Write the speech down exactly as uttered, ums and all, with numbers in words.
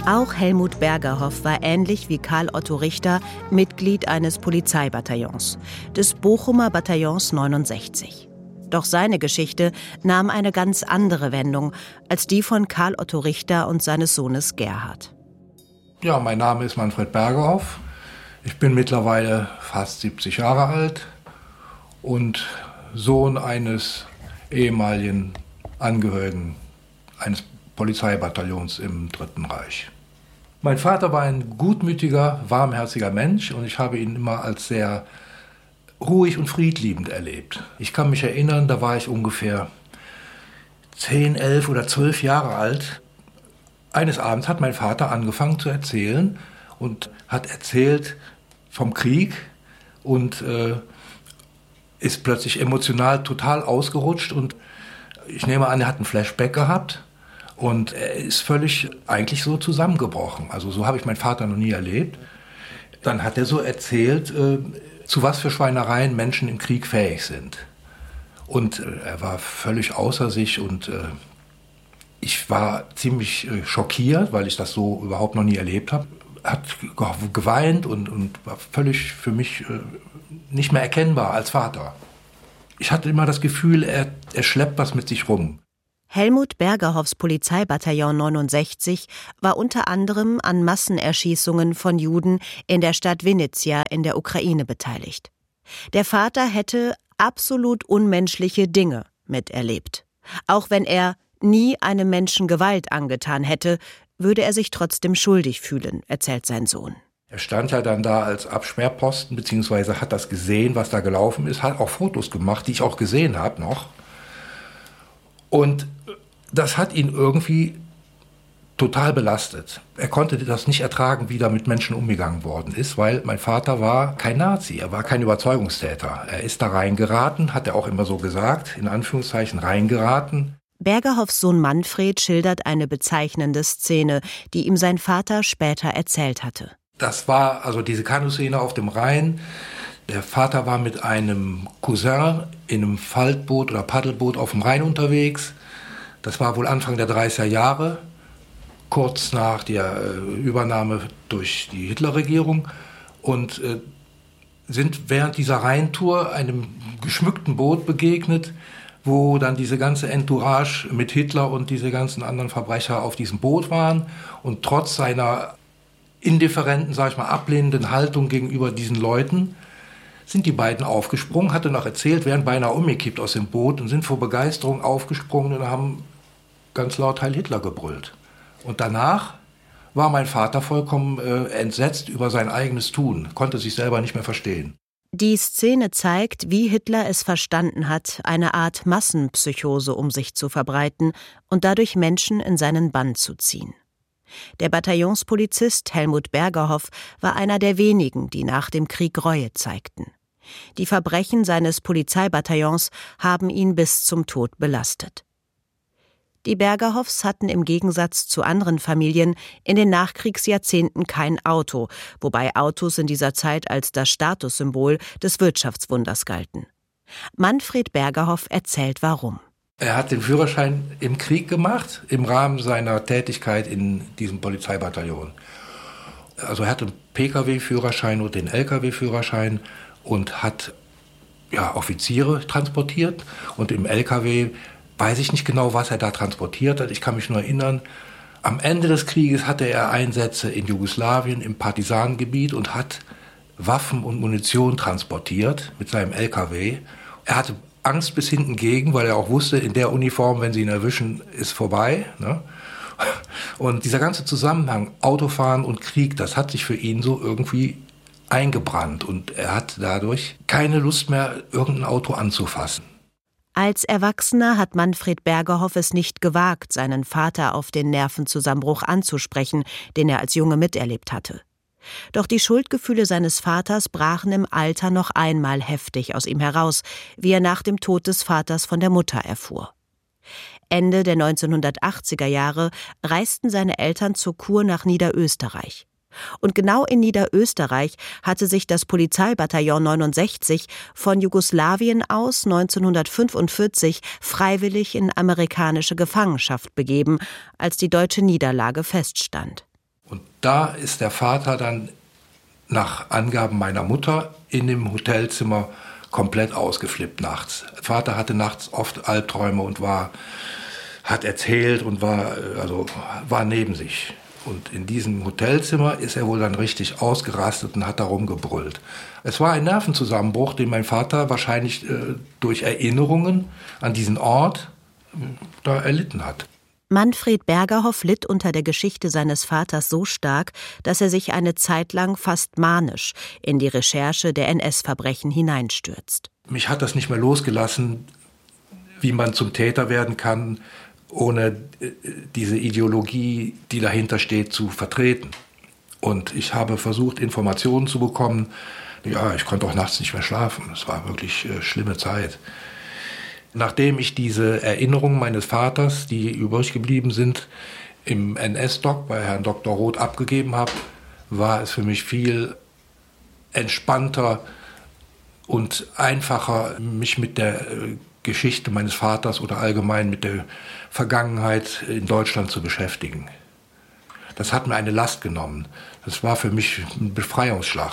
Auch Helmut Bergerhoff war ähnlich wie Karl Otto Richter Mitglied eines Polizeibataillons, des Bochumer Bataillons neunundsechzig. Doch seine Geschichte nahm eine ganz andere Wendung als die von Karl Otto Richter und seines Sohnes Gerhard. Ja, mein Name ist Manfred Bergerhoff. Ich bin mittlerweile fast siebzig Jahre alt und Sohn eines ehemaligen Angehörigen eines Polizeibataillons im Dritten Reich. Mein Vater war ein gutmütiger, warmherziger Mensch und ich habe ihn immer als sehr ruhig und friedliebend erlebt. Ich kann mich erinnern, da war ich ungefähr zehn, elf oder zwölf Jahre alt. Eines Abends hat mein Vater angefangen zu erzählen und hat erzählt vom Krieg und äh, ist plötzlich emotional total ausgerutscht und ich nehme an, er hat einen Flashback gehabt. Und er ist völlig eigentlich so zusammengebrochen. Also so habe ich meinen Vater noch nie erlebt. Dann hat er so erzählt, äh, zu was für Schweinereien Menschen im Krieg fähig sind. Und äh, er war völlig außer sich und äh, ich war ziemlich äh, schockiert, weil ich das so überhaupt noch nie erlebt habe. Hat geweint und, und war völlig für mich äh, nicht mehr erkennbar als Vater. Ich hatte immer das Gefühl, er, er schleppt was mit sich rum. Helmut Bergerhoffs Polizeibataillon neunundsechzig war unter anderem an Massenerschießungen von Juden in der Stadt Vinnytsia in der Ukraine beteiligt. Der Vater hätte absolut unmenschliche Dinge miterlebt. Auch wenn er nie einem Menschen Gewalt angetan hätte, würde er sich trotzdem schuldig fühlen, erzählt sein Sohn. Er stand ja dann da als Absperrposten, beziehungsweise hat das gesehen, was da gelaufen ist, hat auch Fotos gemacht, die ich auch gesehen habe noch. Und das hat ihn irgendwie total belastet. Er konnte das nicht ertragen, wie da mit Menschen umgegangen worden ist, weil mein Vater war kein Nazi, er war kein Überzeugungstäter. Er ist da reingeraten, hat er auch immer so gesagt, in Anführungszeichen reingeraten. Bergerhoffs Sohn Manfred schildert eine bezeichnende Szene, die ihm sein Vater später erzählt hatte. Das war also diese Kanuszene auf dem Rhein. Der Vater war mit einem Cousin in einem Faltboot oder Paddelboot auf dem Rhein unterwegs. Das war wohl Anfang der dreißiger Jahre, kurz nach der äh, Übernahme durch die Hitlerregierung. Und äh, sind während dieser Rheintour einem geschmückten Boot begegnet, wo dann diese ganze Entourage mit Hitler und diese ganzen anderen Verbrecher auf diesem Boot waren. Und trotz seiner indifferenten, sag ich mal, ablehnenden Haltung gegenüber diesen Leuten sind die beiden aufgesprungen, hatte noch erzählt, wären beinahe umgekippt aus dem Boot und sind vor Begeisterung aufgesprungen und haben ganz laut Heil Hitler gebrüllt. Und danach war mein Vater vollkommen äh, entsetzt über sein eigenes Tun, konnte sich selber nicht mehr verstehen. Die Szene zeigt, wie Hitler es verstanden hat, eine Art Massenpsychose um sich zu verbreiten und dadurch Menschen in seinen Bann zu ziehen. Der Bataillonspolizist Helmut Bergerhoff war einer der wenigen, die nach dem Krieg Reue zeigten. Die Verbrechen seines Polizeibataillons haben ihn bis zum Tod belastet. Die Bergerhoffs hatten im Gegensatz zu anderen Familien in den Nachkriegsjahrzehnten kein Auto, wobei Autos in dieser Zeit als das Statussymbol des Wirtschaftswunders galten. Manfred Bergerhoff erzählt warum. Er hat den Führerschein im Krieg gemacht, im Rahmen seiner Tätigkeit in diesem Polizeibataillon. Also er hatte einen Pkw-Führerschein und den L K W-Führerschein und hat ja, Offiziere transportiert. Und im L K W weiß ich nicht genau, was er da transportiert hat. Ich kann mich nur erinnern, am Ende des Krieges hatte er Einsätze in Jugoslawien, im Partisanengebiet und hat Waffen und Munition transportiert mit seinem L K W. Er hatte Angst bis hinten gegen, weil er auch wusste, in der Uniform, wenn sie ihn erwischen, ist vorbei. Ne? Und dieser ganze Zusammenhang, Autofahren und Krieg, das hat sich für ihn so irgendwie eingebrannt. Und er hat dadurch keine Lust mehr, irgendein Auto anzufassen. Als Erwachsener hat Manfred Bergerhoff es nicht gewagt, seinen Vater auf den Nervenzusammenbruch anzusprechen, den er als Junge miterlebt hatte. Doch die Schuldgefühle seines Vaters brachen im Alter noch einmal heftig aus ihm heraus, wie er nach dem Tod des Vaters von der Mutter erfuhr. Ende der neunzehnhundertachtziger Jahre reisten seine Eltern zur Kur nach Niederösterreich. Und genau in Niederösterreich hatte sich das Polizeibataillon neunundsechzig von Jugoslawien aus neunzehnhundertfünfundvierzig freiwillig in amerikanische Gefangenschaft begeben, als die deutsche Niederlage feststand. Und da ist der Vater dann nach Angaben meiner Mutter in dem Hotelzimmer komplett ausgeflippt nachts. Der Vater hatte nachts oft Albträume und war, hat erzählt und war, also war neben sich. Und in diesem Hotelzimmer ist er wohl dann richtig ausgerastet und hat da rumgebrüllt. Es war ein Nervenzusammenbruch, den mein Vater wahrscheinlich äh, durch Erinnerungen an diesen Ort äh, da erlitten hat. Manfred Bergerhoff litt unter der Geschichte seines Vaters so stark, dass er sich eine Zeit lang fast manisch in die Recherche der N S-Verbrechen hineinstürzt. Mich hat das nicht mehr losgelassen, wie man zum Täter werden kann, ohne diese Ideologie, die dahinter steht, zu vertreten. Und ich habe versucht, Informationen zu bekommen. Ja, ich konnte auch nachts nicht mehr schlafen. Es war wirklich eine schlimme Zeit. Nachdem ich diese Erinnerungen meines Vaters, die übrig geblieben sind, im N S-Doc bei Herrn Doktor Roth abgegeben habe, war es für mich viel entspannter und einfacher, mich mit der Geschichte meines Vaters oder allgemein mit der Vergangenheit in Deutschland zu beschäftigen. Das hat mir eine Last genommen. Das war für mich ein Befreiungsschlag.